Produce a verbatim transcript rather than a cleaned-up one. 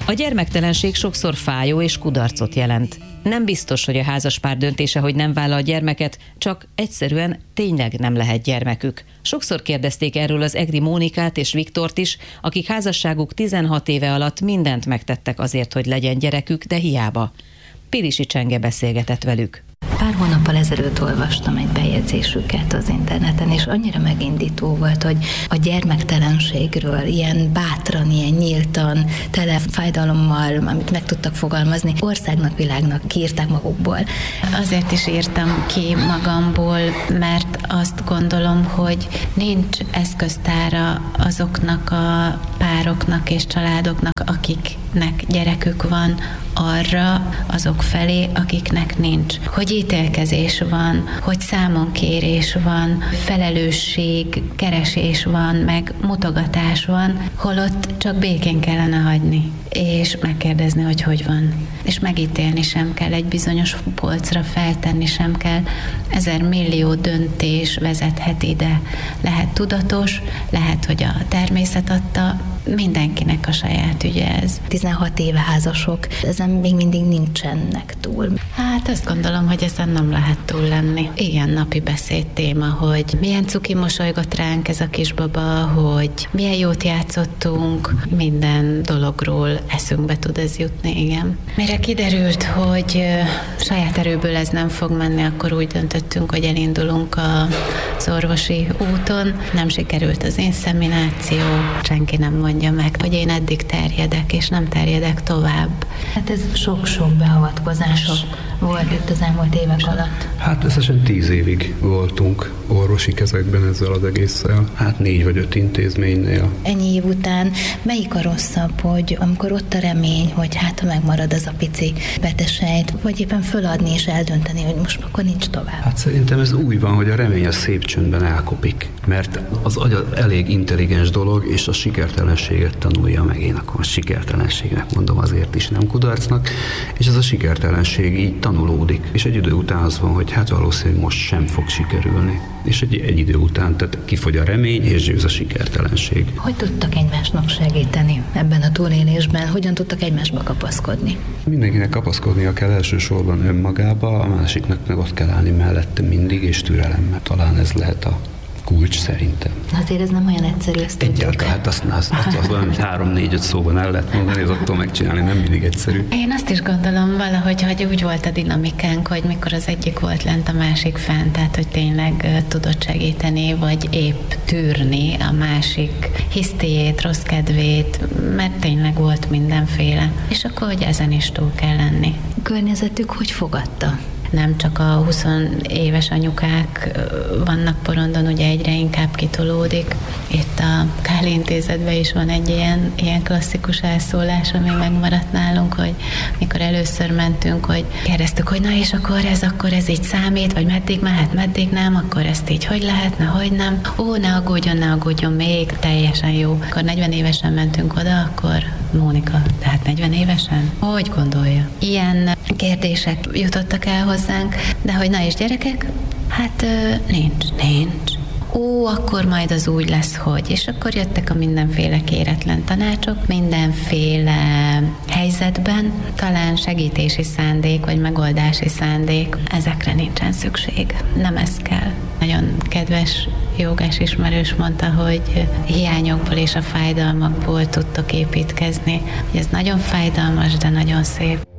A gyermektelenség sokszor fájó és kudarcot jelent. Nem biztos, hogy a házaspár döntése, hogy nem vállal gyermeket, csak egyszerűen tényleg nem lehet gyermekük. Sokszor kérdezték erről az egri Mónikát és Viktort is, akik házasságuk tizenhat éve alatt mindent megtettek azért, hogy legyen gyerekük, de hiába. Pilisi Csenge beszélgetett velük. Pár hónappal ezelőtt olvastam egy bejegyzésüket az interneten, és annyira megindító volt, hogy a gyermektelenségről ilyen bátran, ilyen nyíltan, tele fájdalommal, amit meg tudtak fogalmazni, országnak, világnak kiírták magukból. Azért is írtam ki magamból, mert azt gondolom, hogy nincs eszköztára azoknak a pároknak és családoknak, akiknek gyerekük van, arra azok felé, akiknek nincs. Hogy ítélkezés van, hogy számonkérés van, felelősség, keresés van, meg mutogatás van, holott csak békén kellene hagyni, és megkérdezni, hogy hogy van. És megítélni sem kell, egy bizonyos polcra feltenni sem kell. Ezer millió döntés vezethet ide. Lehet tudatos, lehet, hogy a természet adta, mindenkinek a saját ügye ez. tizenhat éve házasok, ezen még mindig nincsenek túl. Hát azt gondolom, hogy ezen nem lehet túl lenni. Igen, napi beszéd téma, hogy milyen cuki mosolygott ránk ez a kisbaba, hogy milyen jót játszottunk, minden dologról eszünkbe tud ez jutni, igen. Mire kiderült, hogy saját erőből ez nem fog menni, akkor úgy döntöttünk, hogy elindulunk az orvosi úton. Nem sikerült az inszemináció, senki nem mondja meg, hogy én eddig terjedek, és nem terjedek tovább. Hát ez sok-sok beavatkozás volt itt az elmúlt évek alatt. Hát összesen tíz évig voltunk orvosi kezekben ezzel az egésszel. Hát négy vagy öt intézménynél. Ennyi év után melyik a rosszabb, hogy amikor ott a remény, hogy hát ha megmarad az a pici betesejt, vagy éppen föladni és eldönteni, hogy most akkor nincs tovább? Hát szerintem ez úgy van, hogy a remény a szép csöndben elkopik, mert az agy elég intelligens dolog, és a sikertelenséget tanulja meg. Én akkor a sikertelenségnek mondom, azért is nem kudarcnak, és ez a sikertelenség így tanulódik. És egy idő után az van, hogy hát valószínűleg most sem fog sikerülni. És egy, egy idő után tehát kifogy a remény, és győz a sikertelenség. Hogy tudtak egymásnak segíteni ebben a túlélésben? Hogyan tudtak egymásba kapaszkodni? Mindenkinek kapaszkodnia kell elsősorban önmagába, a másiknak meg ott kell állni mellette mindig, és türelemmel. Talán ez lehet a kulcs szerintem. Azért ez nem olyan egyszerű, ezt Egyáltalán, hát azt, azt, azt, azt olyan három-négy-öt szóban el lehet mondani, ez attól megcsinálni nem mindig egyszerű. Én azt is gondolom valahogy, hogy úgy volt a dinamikánk, hogy mikor az egyik volt lent, a másik fent, tehát hogy tényleg tudott segíteni, vagy épp tűrni a másik hisztiét, rossz kedvét, mert tényleg volt mindenféle. És akkor, hogy ezen is túl kell lenni. A környezetük hogy fogadta? Nem csak a húsz éves anyukák vannak porondon, ugye egyre inkább kitolódik. Itt a Káli Intézetben is van egy ilyen, ilyen klasszikus elszólás, ami megmaradt nálunk, hogy mikor először mentünk, hogy kérdeztük, hogy na és akkor ez, akkor ez így számít, vagy meddig mehet, meddig nem, akkor ezt így hogy lehetne, hogy nem. Ó, ne aggódjon, ne aggódjon, még teljesen jó. Akkor negyven évesen mentünk oda, akkor Mónika, tehát negyven évesen? Hogy gondolja? Ilyen kérdések jutottak el hozzánk, de hogy na és gyerekek? Hát nincs, nincs. Ó, akkor majd az úgy lesz, hogy. És akkor jöttek a mindenféle kéretlen tanácsok, mindenféle helyzetben, talán segítési szándék, vagy megoldási szándék, ezekre nincsen szükség. Nem ez kell. Nagyon kedves jogás ismerős mondta, hogy hiányokból és a fájdalmakból tudtok építkezni. Ez nagyon fájdalmas, de nagyon szép.